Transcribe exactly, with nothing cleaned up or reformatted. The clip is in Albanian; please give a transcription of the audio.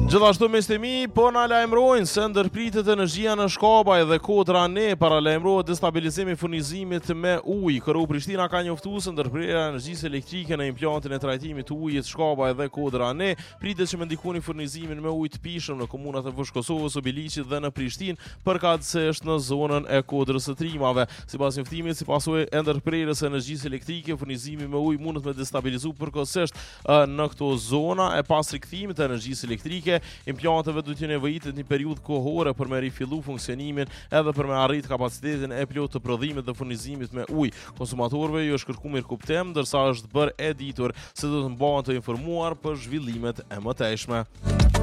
Gjithashtu me stemi, po na lajmërojnë se ndërpritet energjia në Shkabaj dhe Kodra Ne para lajmërohet destabilizimi i furnizimit me ujë. Këru Prishtina ka njoftuar se ndërprerja e energjisë elektrike në implantin e trajtimit të ujit Shkabaj dhe Kodra Ne pritet që me ndikoni furnizimin me ujë të pishëm në komunat e Fushë Kosovës, Biliqit dhe në Prishtinë, përkatësisht në zonën e Kodrës së Trimave. Sipas njoftimit, si pasojë e ndërprerjes së energjisë elektrike, furnizimi me ujë mundet me destabilizu përkohësisht në këto zona e pas rikthimit të energjisë elektrike. Implanteve do të nevojitet një periudhë kohore për me rifillu funksionimin edhe për me arrit kapacitetin e plot të prodhimit dhe furnizimit me ujë. Konsumatorëve ju është kërkuar mirëkuptim, ndërsa është bërë e ditur se do të mbahen të informuar për zhvillimet e mëtejshme.